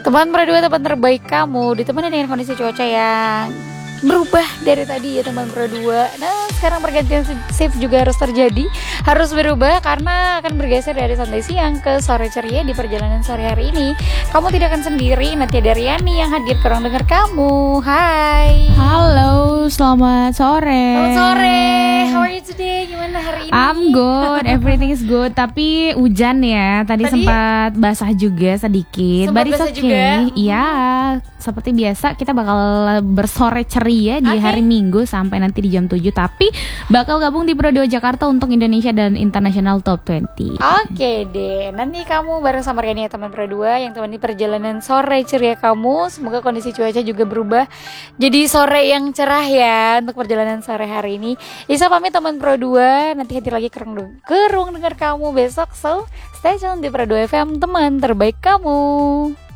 Teman berdua, teman terbaik kamu, ditemani dengan kondisi cuaca yang berubah dari tadi ya teman berdua. Nah sekarang pergantian shift juga harus terjadi, harus berubah karena akan bergeser dari santai siang ke sore ceria di perjalanan sore hari ini. Kamu tidak akan sendiri, nanti ada Riani yang hadir ke ruang dengar kamu. Hai. Halo, selamat sore. Selamat sore. How are you today? Gimana hari ini? I'm good, everything is good. Tapi hujan ya, tadi sempat basah juga sedikit. Sempat But it's basah okay. juga? Iya, seperti biasa kita bakal bersore ceria di hari Minggu sampai nanti di jam 7. Tapi bakal gabung di Pro 2 Jakarta untuk Indonesia dan International Top 20. Oke deh, nanti kamu bareng sama Riani ya teman Pro 2 yang temani perjalanan sore ceria kamu. Semoga kondisi cuaca juga berubah jadi sore yang cerah ya untuk perjalanan sore hari ini. Isa pamit teman Pro 2, nanti hadir lagi ke ruang dengar kamu besok. So, stay tune di Pro 2 FM, teman terbaik kamu.